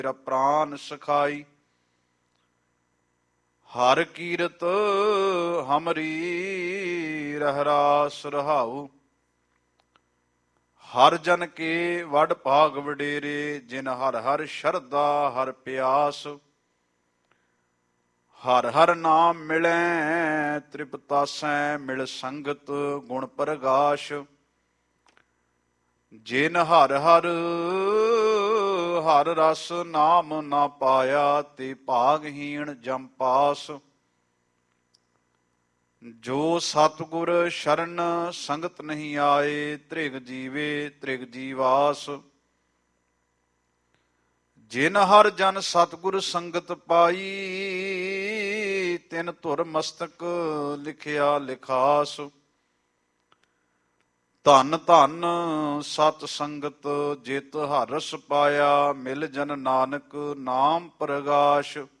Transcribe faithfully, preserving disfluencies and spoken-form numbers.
ਮੇਰਾ ਪ੍ਰਾਨ ਸਖਾਈ। ਹਰ ਕੀਰਤ ਹਮਰੀ ਰਹਿਰਾਸ ਰਹਾਉ। ਹਰ ਜਨ ਕੇ ਵਡ ਭਾਗ ਵਡੇਰੇ, ਜਿਨ ਹਰ ਹਰ ਸ਼ਰਧਾ ਹਰ ਪਿਆਸ। ਹਰ ਹਰ ਨਾਮ ਮਿਲੈ ਤ੍ਰਿਪਤਾਸੈ, ਮਿਲ ਸੰਗਤ ਗੁਣ ਪ੍ਰਗਾਸ਼। ਜਿਨ ਹਰ ਹਰ ਹਰ ਰਸ ਨਾਮ ਨਾ ਪਾਇਆ, ਤੇ ਭਾਗਹੀਣ ਜਮ ਪਾਸ। ਜੋ ਸਤਿਗੁਰ ਸ਼ਰਨ ਸੰਗਤ ਨਹੀਂ ਆਏ, ਤ੍ਰਿਗ ਜੀਵੇ ਤ੍ਰਿਗ ਜੀਵਾਸ। ਜਿਨ ਹਰ ਜਨ ਸਤਿਗੁਰ ਸੰਗਤ ਪਾਈ, ਤਿਨ ਧੁਰ ਮਸਤਕ ਲਿਖਿਆ ਲਿਖਾਸ। ਧਨ ਧਨ ਸਤ ਸੰਗਤ ਜਿਤ ਹਰ ਰਸ ਪਾਇਆ, ਮਿਲ ਜਨ ਨਾਨਕ ਨਾਮ ਪ੍ਰਗਾਸ਼।